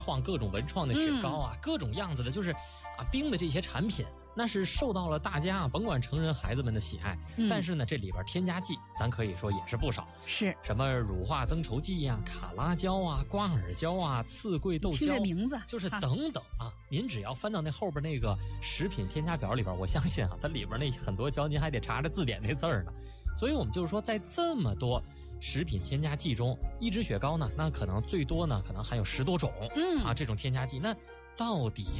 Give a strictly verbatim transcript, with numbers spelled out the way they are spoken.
创各种文创的雪糕啊，嗯、各种样子的，就是啊冰的这些产品。那是受到了大家啊，甭管成人孩子们的喜爱，嗯、但是呢，这里边添加剂咱可以说也是不少， 是什么乳化增稠剂呀、啊、卡拉胶啊、瓜尔胶啊、刺桂豆胶， 名字就是等等啊。您只要翻到那后边那个食品添加表里边，我相信啊，它里边那很多胶您还得查着字典那字儿呢。所以我们就是说，在这么多食品添加剂中，一支雪糕呢，那可能最多呢，可能含有十多种，嗯啊，这种添加剂那。到底